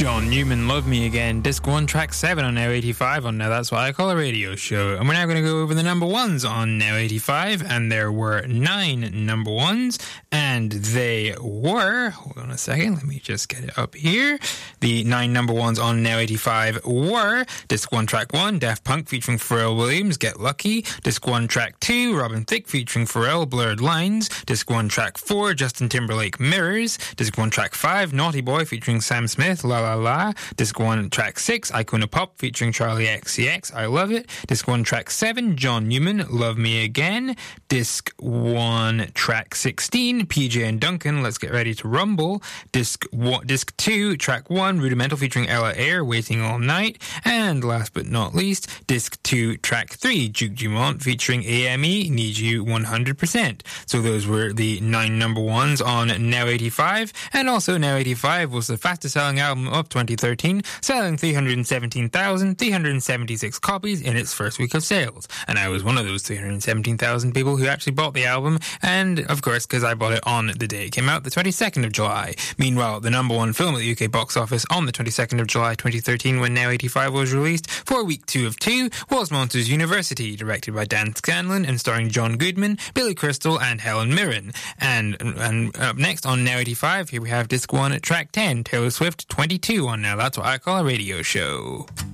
John Newman, Love Me Again, Disc 1, Track 7 on Now 85 on Now That's What I Call a Radio Show. And we're now going to go over the number ones on Now 85, and there were 9 number ones, and they were, hold on a second, let me just get it up here. The 9 number ones on Now 85 were Disc 1, Track 1, Daft Punk featuring Pharrell Williams, Get Lucky. Disc 1, Track 2, Robin Thicke featuring Pharrell, Blurred Lines. Disc 1, Track 4, Justin Timberlake, Mirrors. Disc 1, Track 5, Naughty Boy featuring Sam Smith, La La La. Disc 1, Track 6, Icona Pop featuring Charlie XCX, I Love It. Disc 1, Track 7, John Newman, Love Me Again. Disc 1, Track 16, PJ and Duncan, Let's Get Ready to Rumble. Disc 2, Track 1, Rudimental featuring Ella Eyre, Waiting All Night. And last but not least, Disc 2, Track 3, Duke Dumont featuring AME, Need You 100%. So those were the 9 number ones on Now 85. And also Now 85 was the fastest selling album of 2013, selling 317,376 copies in its first week of sales. And I was one of those 317,000 people who actually bought the album, and of course, because I bought it on the day it came out, the 22nd of July. Meanwhile, the number one film at the UK box office on the 22nd of July 2013, when Now 85 was released, for week 2 of 2, was Monsters University, directed by Dan Scanlon and starring John Goodman, Billy Crystal and Helen Mirren. And up next on Now 85, here we have Disc 1 at Track 10, Taylor Swift 22 on Now That's What I Call a Radio Show.